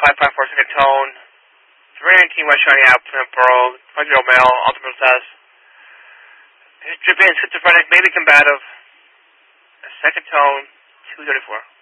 554 second tone, 319 West Shiny out, Plymouth Borough, 20-year-old male, ultimate test. He's dripping, schizophrenic, maybe combative. Second tone, 234.